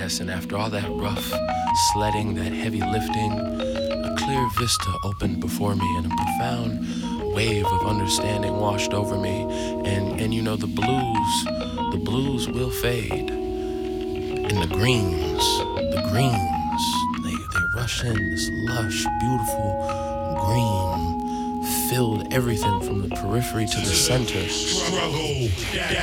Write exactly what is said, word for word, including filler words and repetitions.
pass, and after all that rough sledding, that heavy lifting, a clear vista opened before me, and a profound wave of understanding washed over me. And, and you know, the blues, the blues will fade. And the greens, the greens, they, they rush in, this lush, beautiful green filled everything from the periphery to the center.